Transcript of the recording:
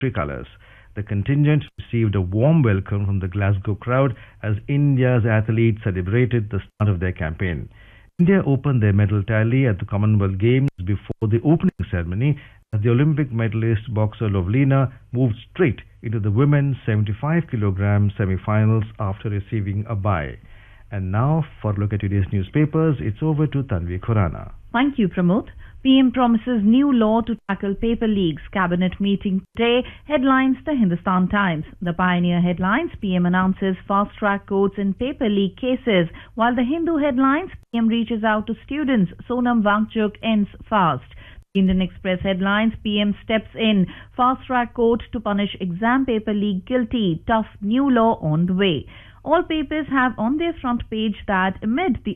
tricolours. The contingent received a warm welcome from the Glasgow crowd as India's athletes celebrated the start of their campaign. India opened their medal tally at the Commonwealth Games before the opening ceremony as the Olympic medalist boxer Lovlina moved straight into the women's 75 kilogram semi-finals after receiving a bye. And now, for a look at today's newspapers, it's over to Tanvi Khurana. Thank you, Pramod. PM promises new law to tackle paper leaks. Cabinet meeting today. Headlines, the Hindustan Times. The Pioneer headlines, PM announces fast-track courts in paper leak cases. While the Hindu headlines, PM reaches out to students. Sonam Wangchuk ends fast. Indian Express headlines, PM steps in. Fast-track court to punish exam paper leak guilty. Tough new law on the way. All papers have on their front page that amid the